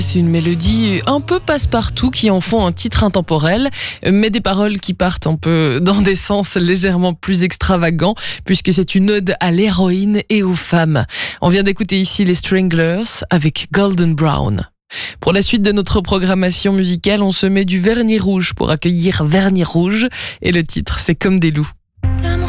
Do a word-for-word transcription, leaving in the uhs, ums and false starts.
C'est une mélodie un peu passe-partout qui en font un titre intemporel, mais des paroles qui partent un peu dans des sens légèrement plus extravagants, puisque c'est une ode à l'héroïne et aux femmes. On vient d'écouter ici les Stranglers avec Golden Brown. Pour la suite de notre programmation musicale, on se met du vernis rouge pour accueillir Vernis Rouge, et le titre c'est Comme des loups. L'amour